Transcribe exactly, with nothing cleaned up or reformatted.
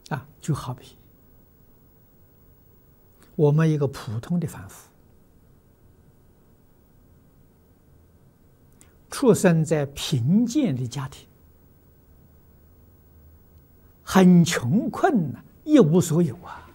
啊，就好比我们一个普通的凡夫，出生在贫贱的家庭，很穷困呐，一无所有啊。